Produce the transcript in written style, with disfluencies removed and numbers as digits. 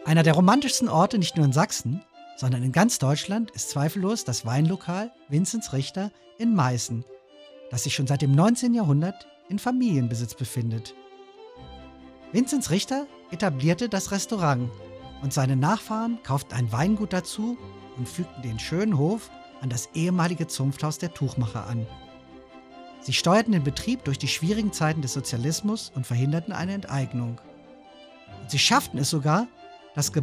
Einer der romantischsten Orte nicht nur in Sachsen, sondern in ganz Deutschland ist zweifellos das Weinlokal Vinzenz Richter in Meißen, das sich schon seit dem 19. Jahrhundert in Familienbesitz befindet. Vinzenz Richter etablierte das Restaurant und seine Nachfahren kauften ein Weingut dazu und fügten den schönen Hof an das ehemalige Zunfthaus der Tuchmacher an. Sie steuerten den Betrieb durch die schwierigen Zeiten des Sozialismus und verhinderten eine Enteignung. Und sie schafften es sogar, das